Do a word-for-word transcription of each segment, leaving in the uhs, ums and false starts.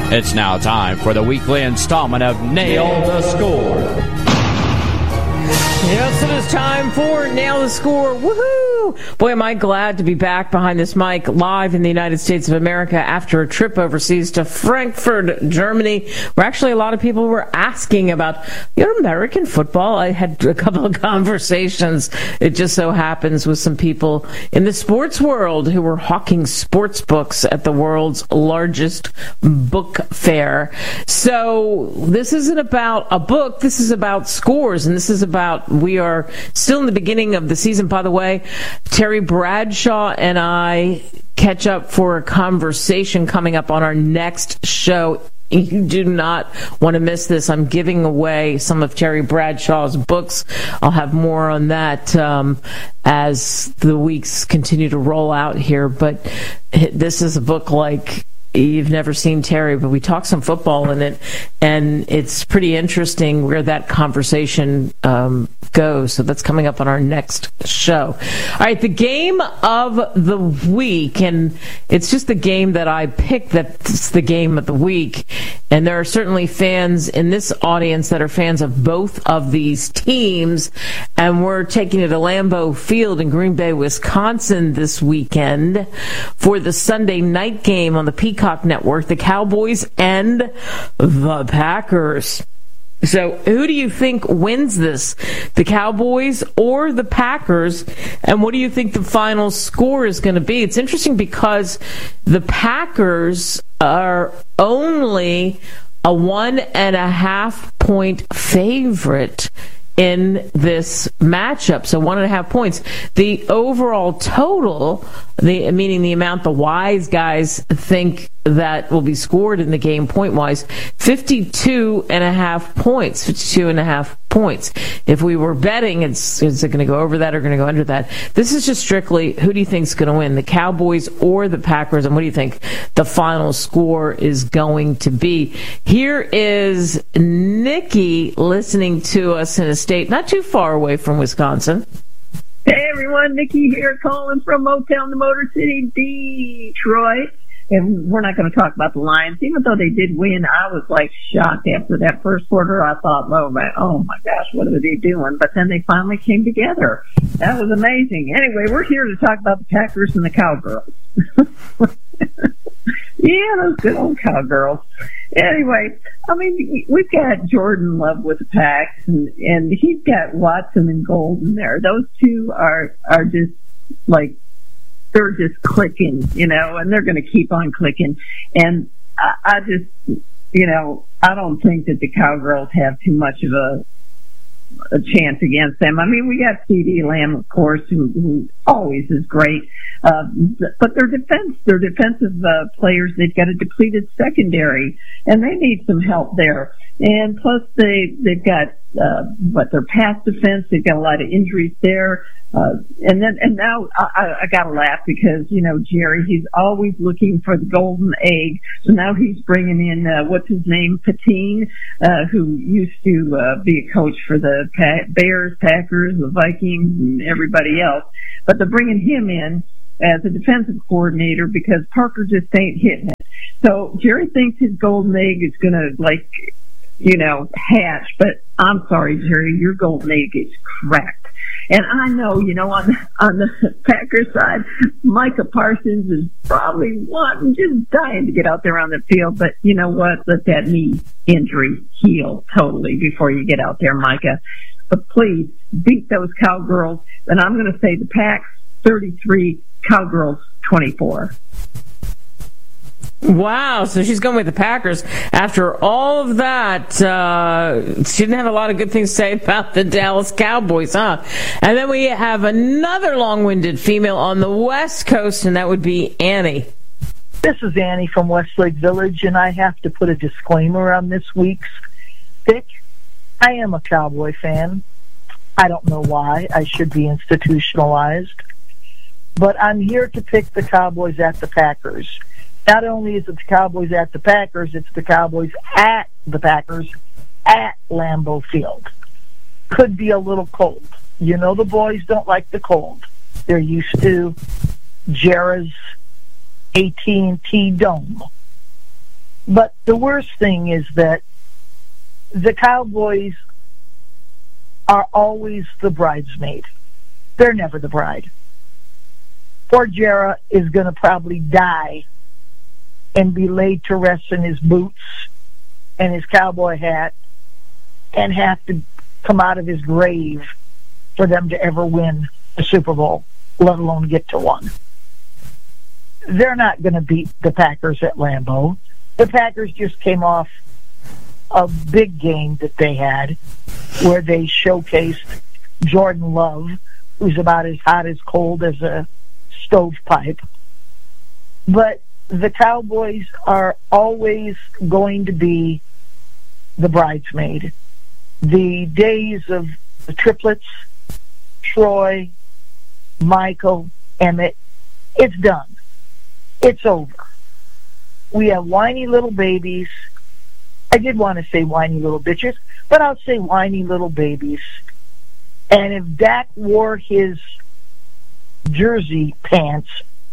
It's now time for the weekly installment of Nail the Score. Yes, it is time for Nail the Score. Woohoo! Boy, am I glad to be back behind this mic live in the United States of America after a trip overseas to Frankfurt, Germany, where actually a lot of people were asking about your American football. I had a couple of conversations, it just so happens, with some people in the sports world who were hawking sports books at the world's largest book fair. So this isn't about a book, this is about scores, and this is about, we are still in the beginning of the season. By the way, Terry Bradshaw and I catch up for a conversation coming up on our next show. You do not want to miss this. I'm giving away some of Terry Bradshaw's books. I'll have more on that um, as the weeks continue to roll out here. But this is a book like you've never seen Terry, but we talk some football in it, and it's pretty interesting where that conversation um, goes. So that's coming up on our next show. All right, the game of the week, and it's just the game that I picked that's the game of the week. And there are certainly fans in this audience that are fans of both of these teams, and we're taking it to Lambeau Field in Green Bay, Wisconsin this weekend for the Sunday night game on the Peacock Network, the Cowboys and the Packers. So who do you think wins this, the Cowboys or the Packers? And what do you think the final score is going to be? It's interesting because the Packers are only a one and a half point favorite in this matchup, so one and a half points. The overall total, the meaning the amount the wise guys think that will be scored in the game point-wise, fifty-two and a half points, fifty-two and a half points. If we were betting, it's, is it going to go over that or going to go under that? This is just strictly, who do you think is going to win, the Cowboys or the Packers, and what do you think the final score is going to be? Here is Nikki listening to us in a state not too far away from Wisconsin. Hey everyone, Nikki here calling from Motown, the Motor City, Detroit. And we're not going to talk about the Lions. Even though they did win, I was like shocked after that first quarter. I thought, oh my, oh my gosh, what are they doing? But then they finally came together. That was amazing. Anyway, we're here to talk about the Packers and the Cowgirls. Yeah, those good old Cowgirls. Anyway, I mean, we've got Jordan Love with the Packs, and, and he's got Watson and Golden there. Those two are, are just like, they're just clicking, you know, and they're going to keep on clicking. And I, I just, you know, I don't think that the Cowgirls have too much of a, a chance against them. I mean, we got CeeDee Lamb, of course, who, who always is great. Uh, but their defense, their defensive uh, players, they've got a depleted secondary, and they need some help there. And plus, they they've got uh, what their pass defense. They've got a lot of injuries there. Uh, and then, and now I, I gotta laugh because, you know, Jerry, he's always looking for the golden egg. So now he's bringing in, uh, what's his name? Patine, uh, who used to, uh, be a coach for the pa- Bears, Packers, the Vikings, and everybody else. But they're bringing him in as a defensive coordinator because Parker just ain't hitting it. So Jerry thinks his golden egg is gonna, like, you know, hatch. But I'm sorry, Jerry, your golden egg is cracked. And I know, you know, on on the Packers side, Micah Parsons is probably wanting, just dying to get out there on the field. But you know what? Let that knee injury heal totally before you get out there, Micah. But please beat those Cowgirls. And I'm going to say the Packs thirty-three, Cowgirls twenty-four. Wow, so she's going with the Packers. After all of that, uh, she didn't have a lot of good things to say about the Dallas Cowboys, huh? And then we have another long-winded female on the West Coast, and that would be Annie. This is Annie from Westlake Village, and I have to put a disclaimer on this week's pick. I am a Cowboy fan. I don't know why. I should be institutionalized. But I'm here to pick the Cowboys at the Packers. Not only is it the Cowboys at the Packers, it's the Cowboys at the Packers at Lambeau Field. Could be a little cold. You know the boys don't like the cold. They're used to Jarrah's A T and T Dome. But the worst thing is that the Cowboys are always the bridesmaid. They're never the bride. Poor Jarrah is going to probably die and be laid to rest in his boots and his cowboy hat and have to come out of his grave for them to ever win a Super Bowl, let alone get to one. They're not going to beat the Packers at Lambeau. The Packers just came off a big game that they had where they showcased Jordan Love, who's about as hot as cold as a stovepipe. But the Cowboys are always going to be the bridesmaid. The days of the triplets, Troy, Michael, Emmett, it's done. It's over. We have whiny little babies. I did want to say whiny little bitches, but I'll say whiny little babies. And if Dak wore his jersey pants,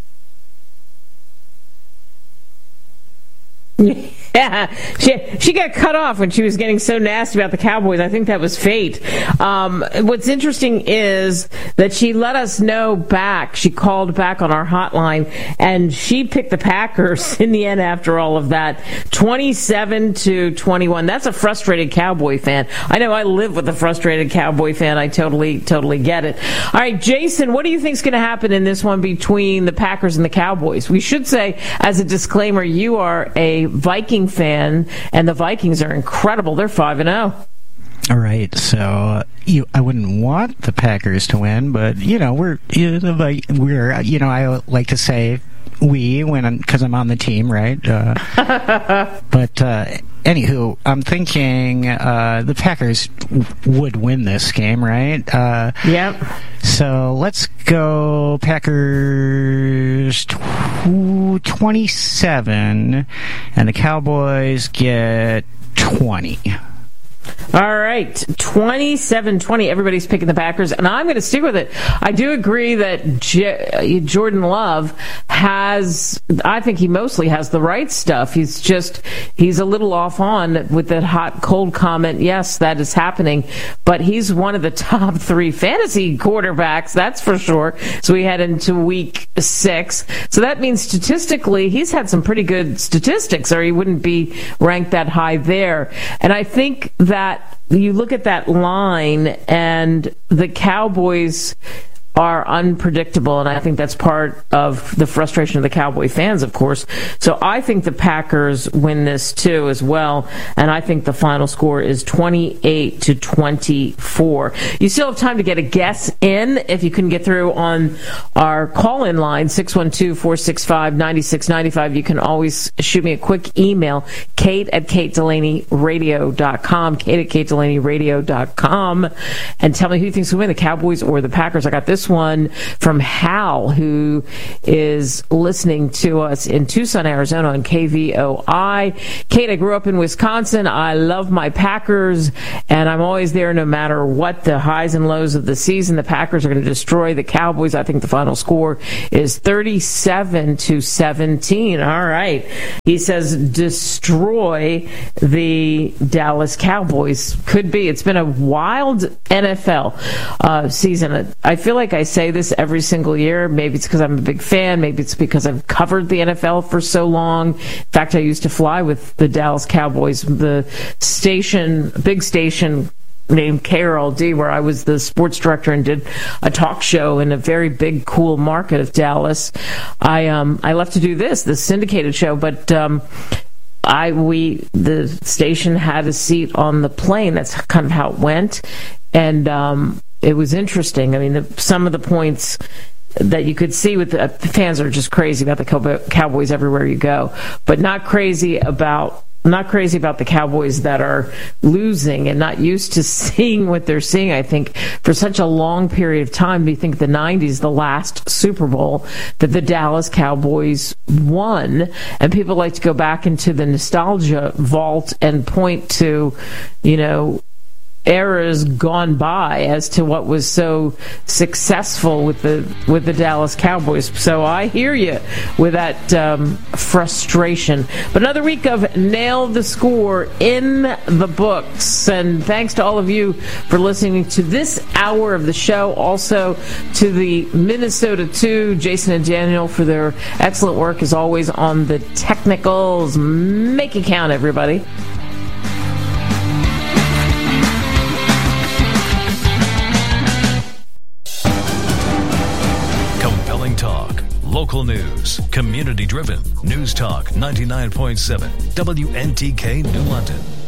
yeah, she she got cut off when she was getting so nasty about the Cowboys. I think that was fate. Um, what's interesting is that she let us know back. She called back on our hotline, and she picked the Packers in the end after all of that, twenty-seven to twenty-one. That's a frustrated Cowboy fan. I know I live with a frustrated Cowboy fan. I totally, totally get it. All right, Jason, what do you think is going to happen in this one between the Packers and the Cowboys? We should say, as a disclaimer, you are a Viking fan, and the Vikings are incredible. They're five and oh. All right, so you, I wouldn't want the Packers to win, but you know we're you know, we're you know I like to say we when because I'm, I'm on the team, right? Uh, but uh, anywho, I'm thinking uh, the Packers w- would win this game, right? Uh, yep. So let's go Packers tw- twenty-seven, and the Cowboys get twenty. All right, twenty-seven twenty. Everybody's picking the Packers, and I'm going to stick with it. I do agree that J- Jordan Love has, I think he mostly has the right stuff. He's just, he's a little off on with that hot, cold comment. Yes, that is happening, but he's one of the top three fantasy quarterbacks, that's for sure. So we head into week six. So that means statistically, he's had some pretty good statistics, or he wouldn't be ranked that high there. And I think that you look at that line, and the Cowboys are unpredictable, and I think that's part of the frustration of the Cowboy fans, of course. So I think the Packers win this too as well, and I think the final score is twenty-eight to twenty-four. You still have time to get a guess in if you couldn't get through on our call-in line, six one two, four six five, nine six nine five. You can always shoot me a quick email, Kate at Kate Delaney Radio dot com, Kate at Kate Delaney Radio dot com, and tell me who you think's going to win, the Cowboys or the Packers. I got this one from Hal, who is listening to us in Tucson, Arizona on K V O I. Kate, I grew up in Wisconsin. I love my Packers, and I'm always there no matter what the highs and lows of the season. The Packers are going to destroy the Cowboys. I think the final score is thirty-seven to seventeen. All right. He says destroy the Dallas Cowboys. Could be. It's been a wild N F L uh, season. I feel like I say this every single year. Maybe it's because I'm a big fan. Maybe it's because I've covered the N F L for so long. In fact, I used to fly with the Dallas Cowboys, the station, big station named K R L D, where I was the sports director and did a talk show in a very big, cool market of Dallas. I um I left to do this, this syndicated show, but um I we the station had a seat on the plane. That's kind of how it went, and um it was interesting. I mean, the, some of the points that you could see with the fans are just crazy about the Cowboys everywhere you go, but not crazy about not crazy about the Cowboys that are losing and not used to seeing what they're seeing. I think for such a long period of time, we think the nineties, the last Super Bowl that the Dallas Cowboys won, and people like to go back into the nostalgia vault and point to, you know, eras gone by as to what was so successful with the with the Dallas Cowboys. So I hear you with that um, frustration. But another week of Nail the Score in the books. And thanks to all of you for listening to this hour of the show. Also to the Minnesota two, Jason and Daniel, for their excellent work as always on the technicals. Make it count, everybody. Talk, local news, community-driven. News Talk ninety-nine point seven, W N T K New London.